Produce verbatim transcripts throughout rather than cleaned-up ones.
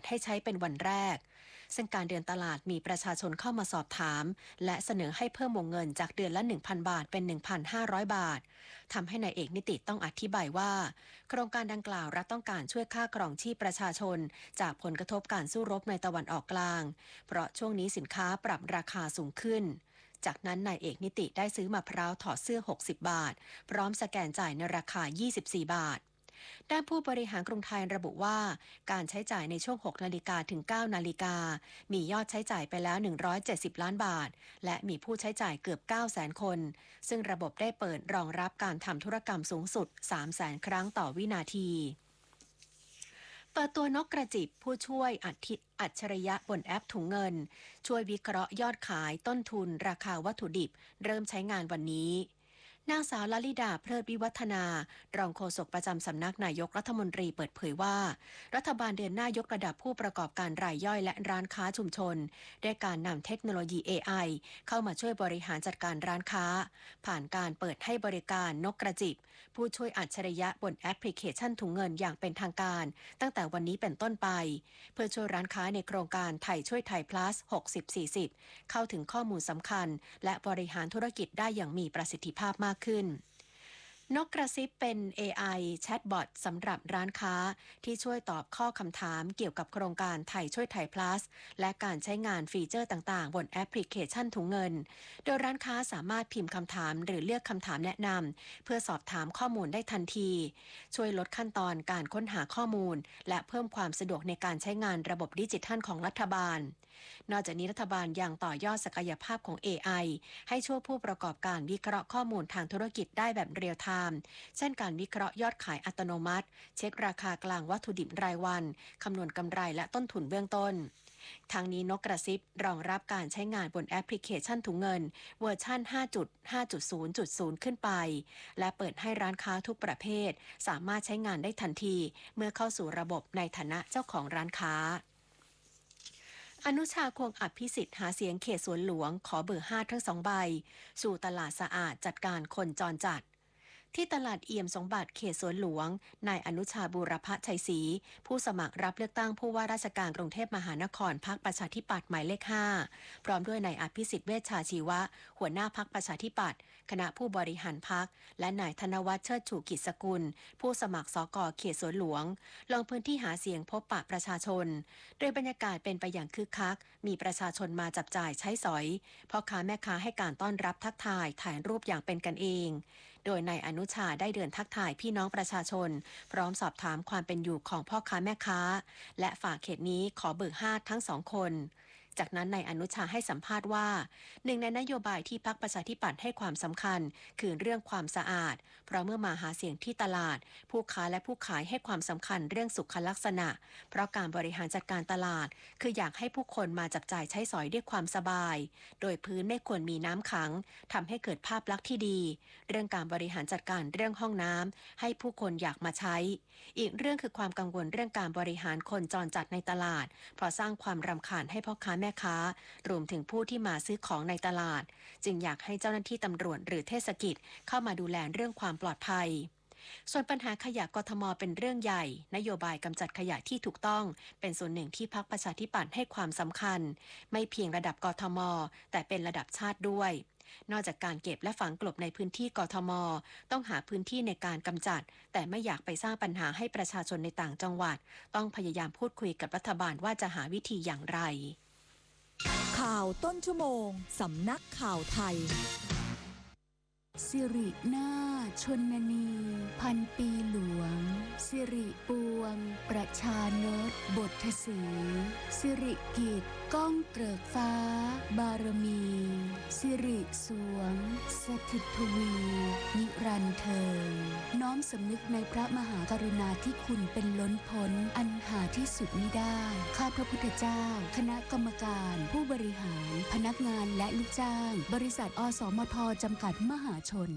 ให้ใช้เป็นวันแรกซึ่งการเดินตลาดมีประชาชนเข้ามาสอบถามและเสนอให้เพิ่มวงเงินจากเดือนละ หนึ่งพัน บาทเป็น หนึ่งพันห้าร้อย บาททำให้นายเอกนิติต้องอธิบายว่าโครงการดังกล่าวรัฐต้องการช่วยค่าครองชีพประชาชนจากผลกระทบการสู้รบในตะวันออกกลางเพราะช่วงนี้สินค้าปรับราคาสูงขึ้นจากนั้นนายเอกนิติได้ซื้อมะพร้าวถอดเสื้อหกสิบบาทพร้อมสแกนจ่ายในราคายี่สิบสี่บาทด้านผู้บริหารกรุงไทยระบุว่าการใช้จ่ายในช่วงหกนาฬิกาถึงเก้านาฬิกามียอดใช้จ่ายไปแล้วหนึ่งร้อยเจ็ดสิบล้านบาทและมีผู้ใช้จ่ายเกือบ เก้าแสน คนซึ่งระบบได้เปิดรองรับการทำธุรกรรมสูงสุด สามแสน ครั้งต่อวินาทีเปิดตัวนกกระจิบผู้ช่วยอัจฉริยะบนแอปถุงเงินช่วยวิเคราะห์ยอดขายต้นทุนราคาวัตถุดิบเริ่มใช้งานวันนี้นางสาวลลิดาเพลิดวิวัฒนารองโฆษกประจำสำนักนายกรัฐมนตรีเปิดเผยว่ารัฐบาลเดินหน้ายกระดับผู้ประกอบการรายย่อยและร้านค้าชุมชนด้วยการนำเทคโนโลยี เอ ไอ เข้ามาช่วยบริหารจัดการร้านค้าผ่านการเปิดให้บริการนกกระจิบผู้ช่วยอัจฉริยะบนแอปพลิเคชันถุงเงินอย่างเป็นทางการตั้งแต่วันนี้เป็นต้นไปเพื่อช่วยร้านค้าในโครงการไทยช่วยไทย plus หกสิบ สี่สิบ เข้าถึงข้อมูลสำคัญและบริหารธุรกิจได้อย่างมีประสิทธิภาพมากขึ้นนกกระซิบเป็น เอ ไอ แชทบอทสำหรับร้านค้าที่ช่วยตอบข้อคำถามเกี่ยวกับโครงการไทยช่วยไทย plus และการใช้งานฟีเจอร์ต่างๆบนแอปพลิเคชันถุงเงินโดยร้านค้าสามารถพิมพ์คำถามหรือเลือกคำถามแนะนำเพื่อสอบถามข้อมูลได้ทันทีช่วยลดขั้นตอนการค้นหาข้อมูลและเพิ่มความสะดวกในการใช้งานระบบดิจิทัลของรัฐบาลนอกจากนี้รัฐบาลยังต่อยอดศักยภาพของ เอ ไอ ให้ช่วยผู้ประกอบการวิเคราะห์ข้อมูลทางธุรกิจได้แบบเรียลไทม์เช่นการวิเคราะห์ยอดขายอัตโนมัติเช็คราคากลางวัตถุดิบรายวันคำนวณกำไรและต้นทุนเบื้องต้นทางนี้นกกระซิบรองรับการใช้งานบนแอปพลิเคชันถุงเงินเวอร์ชัน ห้าจุดห้าจุดศูนย์จุดศูนย์ ขึ้นไปและเปิดให้ร้านค้าทุกประเภทสามารถใช้งานได้ทันทีเมื่อเข้าสู่ระบบในฐานะเจ้าของร้านค้าอนุชาคงอภิสิทธิ์หาเสียงเขตสวนหลวงขอเบอร์ห้าทั้งสองใบสู่ตลาดสะอาดจัดการคนจรจัดที่ตลาดเอี่ยมสมบัติเขตสวนหลวงนายอนุชาบูรพชัยศรีผู้สมัครรับเลือกตั้งผู้ว่าราชการกรุงเทพมหานครพรรคประชาธิปัตย์หมายเลขห้าพร้อมด้วยนายอภิสิทธิ์เวชชาชีวะหัวหน้าพรรคประชาธิปัตย์คณะผู้บริหารพรรคและนายธนวัฒน์เชิดชูกิจสกุลผู้สมัครสกเขตสวนหลวงลงพื้นที่หาเสียงพบปะประชาชนโดยบรรยากาศเป็นไปอย่างคึกคักมีประชาชนมาจับจ่ายใช้สอยพ่อค้าแม่ค้าให้การต้อนรับทักทายถ่ายรูปอย่างเป็นกันเองโดยนายอนุชาได้เดินทักทายพี่น้องประชาชนพร้อมสอบถามความเป็นอยู่ของพ่อค้าแม่ค้าและฝากเขตนี้ขอเบิกห้าทั้งสองคนจากนั้นนายอนุชาให้สัมภาษณ์ว่าหนึ่งในนโยบายที่พรรคประชาธิปัตย์ให้ความสำคัญคือเรื่องความสะอาดเพราะเมื่อมาหาเสียงที่ตลาดผู้ค้าและผู้ขายให้ความสำคัญเรื่องสุขลักษณะเพราะการบริหารจัดการตลาดคืออยากให้ผู้คนมาจับจ่ายใช้สอยด้วยความสบายโดยพื้นไม่ควรมีน้ำขังทำให้เกิดภาพลักษณ์ที่ดีเรื่องการบริหารจัดการเรื่องห้องน้ำให้ผู้คนอยากมาใช้อีกเรื่องคือความกังวลเรื่องการบริหารคนจรจัดในตลาดเพราะสร้างความรำคาญให้พ่อค้าแม่ค้ารวมถึงผู้ที่มาซื้อของในตลาดจึงอยากให้เจ้าหน้าที่ตำรวจหรือเทศกิจเข้ามาดูแลเรื่องความปลอดภัยส่วนปัญหาขยะกทมเป็นเรื่องใหญ่นโยบายกำจัดขยะที่ถูกต้องเป็นส่วนหนึ่งที่พรรคประชาธิปัตย์ให้ความสำคัญไม่เพียงระดับกทมแต่เป็นระดับชาติด้วยนอกจากการเก็บและฝังกลบในพื้นที่กทมต้องหาพื้นที่ในการกำจัดแต่ไม่อยากไปสร้างปัญหาให้ประชาชนในต่างจังหวัดต้องพยายามพูดคุยกับรัฐบาลว่าจะหาวิธีอย่างไรข่าวต้นชั่วโมงสำนักข่าวไทยสิรินาถชนนีพันปีหลวงสิริปวงประชานตบทสีสิริกิจก้องเกริกฟ้าบารมีสิริสวงสถิตทวีนิรันดร์เทิงน้อมสำนึกในพระมหากรุณาธิคุณเป็นล้นพ้นอันหาที่สุดมิได้ข้าพระพุทธเจ้าคณะกรรมการผู้บริหารพนักงานและลูกจ้างบริษัทอสมทจำกัดมหาชน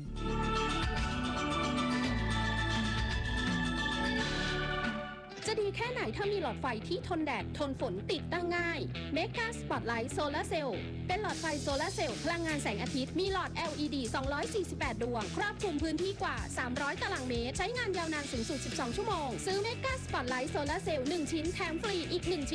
จะดีแค่ไหนถ้ามีหลอดไฟที่ทนแดดทนฝนติดตั้งง่าย Mega Spotlight Solar Cell เป็นหลอดไฟโซลาร์เซลล์พลังงานแสงอาทิตย์มีหลอด แอล อี ดี สองร้อยสี่สิบแปด ดวงครอบคลุมพื้นที่กว่าสามร้อยตารางเมตรใช้งานยาวนานสูงสุดสิบสองชั่วโมงซื้อ Mega Spotlight Solar Cell หนึ่งชิ้นแถมฟรีอีกหนึ่งชิ้น